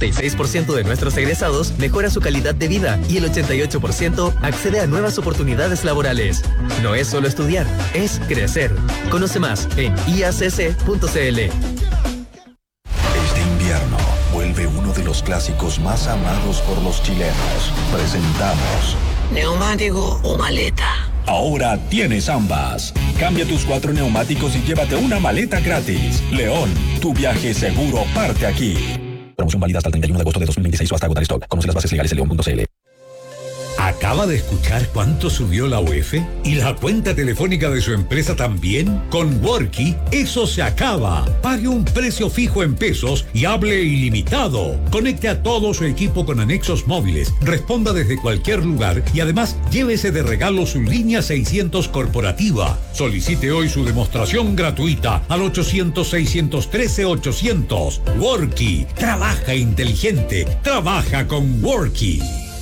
86% de nuestros egresados mejora su calidad de vida y el 88% accede a nuevas oportunidades laborales. No es solo estudiar, es crecer. Conoce más en iacc.cl. Este invierno vuelve uno de los clásicos más amados por los chilenos. Presentamos ¿neumático o maleta? Ahora tienes ambas. Cambia tus 4 neumáticos y llévate una maleta gratis. León, tu viaje seguro parte aquí. Promoción válida hasta el 31 de agosto de 2026 o hasta agotar stock. Conoce las bases legales en león.cl. ¿Acaba de escuchar cuánto subió la UF? ¿Y la cuenta telefónica de su empresa también? Con Worky, eso se acaba. Pague un precio fijo en pesos y hable ilimitado. Conecte a todo su equipo con anexos móviles, responda desde cualquier lugar y además llévese de regalo su línea 600 corporativa. Solicite hoy su demostración gratuita al 800-613-800. Worky, trabaja inteligente, trabaja con Worky.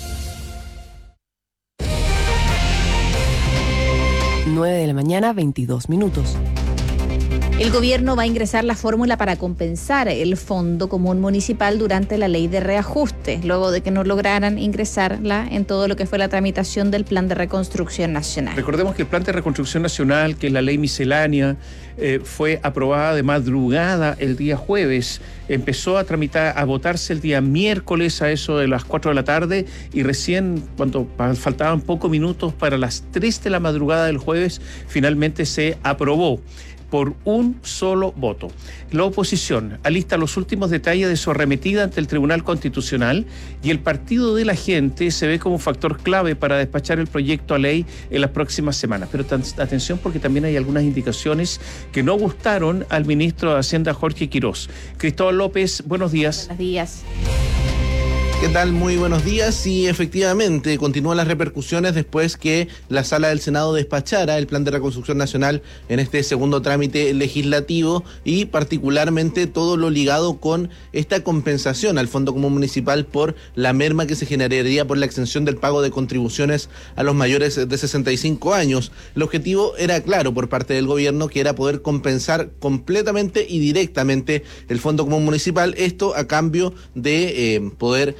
9 de la mañana, 22 minutos. El gobierno va a ingresar la fórmula para compensar el Fondo Común Municipal durante la ley de reajuste, luego de que no lograran ingresarla en todo lo que fue la tramitación del Plan de Reconstrucción Nacional. Recordemos que el Plan de Reconstrucción Nacional, que es la ley miscelánea, fue aprobada de madrugada el día jueves, empezó a tramitar, a votarse el día miércoles a eso de las 4 de la tarde y recién cuando faltaban pocos minutos para las 3 de la madrugada del jueves, finalmente se aprobó por un solo voto. La oposición alista los últimos detalles de su arremetida ante el Tribunal Constitucional y el Partido de la Gente se ve como un factor clave para despachar el proyecto a ley en las próximas semanas. Pero atención, porque también hay algunas indicaciones que no gustaron al ministro de Hacienda, Jorge Quirós. Cristóbal López, buenos días. Buenos días. ¿Qué tal? Muy buenos días. Y efectivamente continúan las repercusiones después que la Sala del Senado despachara el Plan de Reconstrucción Nacional en este segundo trámite legislativo y particularmente todo lo ligado con esta compensación al Fondo Común Municipal por la merma que se generaría por la exención del pago de contribuciones a los mayores de 65 años. El objetivo era claro por parte del gobierno, que era poder compensar completamente y directamente el Fondo Común Municipal, esto a cambio de poder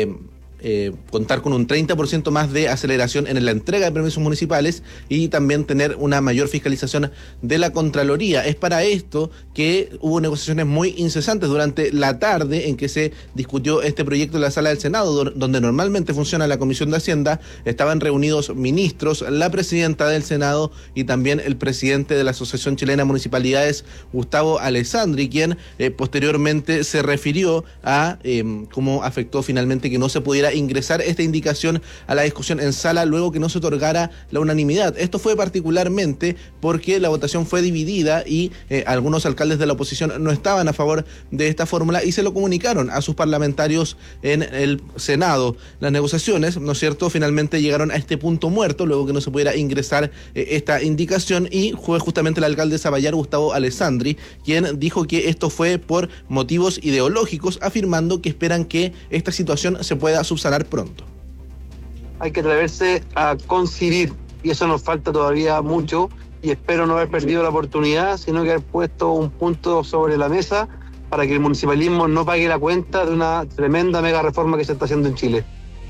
contar con un 30% más de aceleración en la entrega de permisos municipales y también tener una mayor fiscalización de la Contraloría. Es para esto que hubo negociaciones muy incesantes durante la tarde en que se discutió este proyecto en la Sala del Senado, donde normalmente funciona la Comisión de Hacienda. Estaban reunidos ministros, la presidenta del Senado y también el presidente de la Asociación Chilena de Municipalidades, Gustavo Alessandri, quien posteriormente se refirió a cómo afectó finalmente que no se pudiera ingresar esta indicación a la discusión en sala luego que no se otorgara la unanimidad. Esto fue particularmente porque la votación fue dividida y algunos alcaldes de la oposición no estaban a favor de esta fórmula y se lo comunicaron a sus parlamentarios en el Senado. Las negociaciones, ¿no es cierto?, finalmente llegaron a este punto muerto luego que no se pudiera ingresar esta indicación y fue justamente el alcalde de Saballar, Gustavo Alessandri, quien dijo que esto fue por motivos ideológicos, afirmando que esperan que esta situación se pueda subsanar pronto. Hay que atreverse a coincidir y eso nos falta todavía mucho y espero no haber perdido la oportunidad, sino que haber puesto un punto sobre la mesa para que el municipalismo no pague la cuenta de una tremenda mega reforma que se está haciendo en Chile.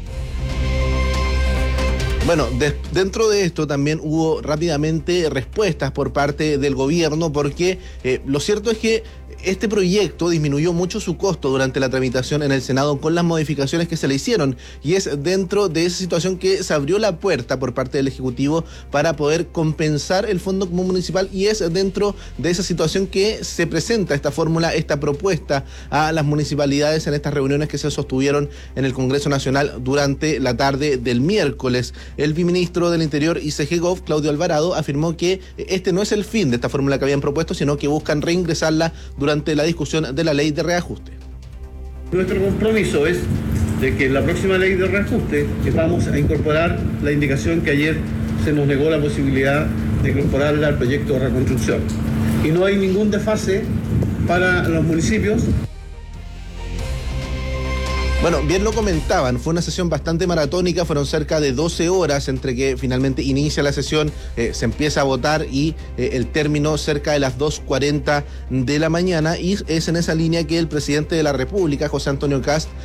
Bueno, dentro de esto también hubo rápidamente respuestas por parte del gobierno porque lo cierto es que este proyecto disminuyó mucho su costo durante la tramitación en el Senado con las modificaciones que se le hicieron y es dentro de esa situación que se abrió la puerta por parte del Ejecutivo para poder compensar el Fondo Común Municipal y es dentro de esa situación que se presenta esta fórmula, esta propuesta a las municipalidades en estas reuniones que se sostuvieron en el Congreso Nacional durante la tarde del miércoles. El viceministro del Interior y CGGov, Claudio Alvarado, afirmó que este no es el fin de esta fórmula que habían propuesto, sino que buscan reingresarla durante la discusión de la ley de reajuste. Nuestro compromiso es de que en la próxima ley de reajuste vamos a incorporar la indicación que ayer se nos negó la posibilidad de incorporarla al proyecto de reconstrucción. Y no hay ningún desfase para los municipios. Bueno, bien lo comentaban, fue una sesión bastante maratónica, fueron cerca de 12 horas entre que finalmente inicia la sesión, se empieza a votar y el término cerca de las 2:40 de la mañana y es en esa línea que el presidente de la República, José Antonio Kast,